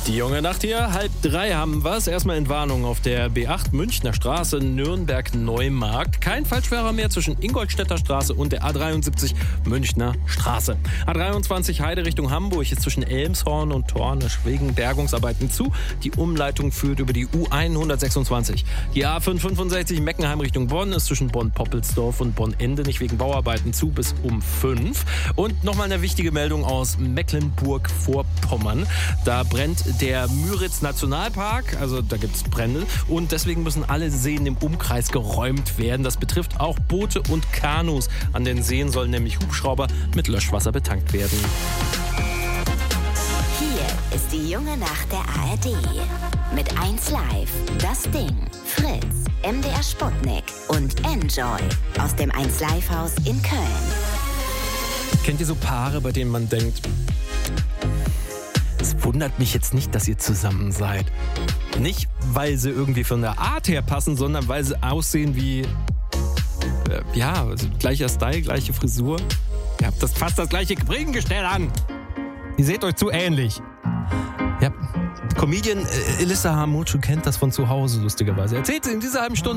Die junge Nacht hier, 2:30 haben wir's. Erstmal Entwarnung auf der B8 Münchner Straße, Nürnberg-Neumarkt. Kein Falschfahrer mehr zwischen Ingolstädter Straße und der A73 Münchner Straße. A23 Heide Richtung Hamburg ist zwischen Elmshorn und Tornisch wegen Bergungsarbeiten zu. Die Umleitung führt über die U126. Die A565 Meckenheim Richtung Bonn ist zwischen Bonn-Poppelsdorf und Bonn-Endenich wegen Bauarbeiten zu bis um 5. Und nochmal eine wichtige Meldung aus Mecklenburg-Vorpommern. Da brennt der Müritz-Nationalpark, also da gibt es Brände und deswegen müssen alle Seen im Umkreis geräumt werden. Das betrifft auch Boote und Kanus. An den Seen sollen nämlich Hubschrauber mit Löschwasser betankt werden. Hier ist die junge Nacht der ARD. Mit 1Live, Das Ding, Fritz, MDR Sputnik und Enjoy aus dem 1Live-Haus in Köln. Kennt ihr so Paare, bei denen man denkt, es wundert mich jetzt nicht, dass ihr zusammen seid. Nicht, weil sie irgendwie von der Art her passen, sondern weil sie aussehen wie, gleicher Style, gleiche Frisur. Ihr habt fast das gleiche Brillengestell an. Ihr seht euch zu ähnlich. Ja, Comedian Elissa Hamutschu kennt das von zu Hause, lustigerweise. Erzählt sie in dieser halben Stunde.